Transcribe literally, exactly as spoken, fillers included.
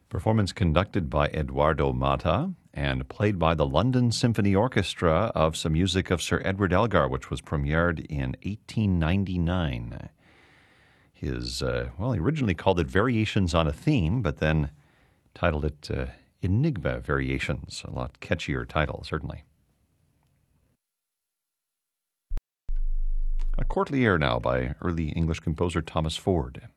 Performance conducted by Eduardo Mata and played by the London Symphony Orchestra of some music of Sir Edward Elgar, which was premiered in eighteen ninety-nine. His, uh, well, he originally called it Variations on a Theme, but then titled it uh, Enigma Variations. A lot catchier title, certainly. A courtly air now by early English composer Thomas Ford.